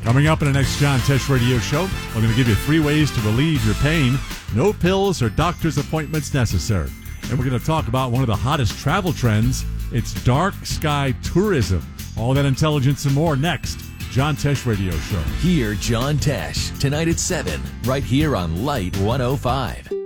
Coming up in the next John Tesh Radio Show, we're going to give you 3 ways to relieve your pain. No pills or doctor's appointments necessary. And we're going to talk about one of the hottest travel trends. It's dark sky tourism. All that intelligence and more next. John Tesh Radio Show. Hear John Tesh tonight at 7, right here on Light 105.